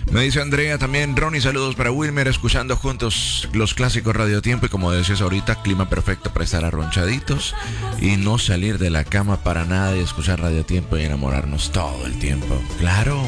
Me dice Andrea también, Ronnie, saludos para Wilmer, escuchando juntos los clásicos Radio Tiempo. Y como decías ahorita, clima perfecto para estar arronchaditos y no salir de la cama para nada y escuchar Radio Tiempo y enamorarnos todo el tiempo. Claro.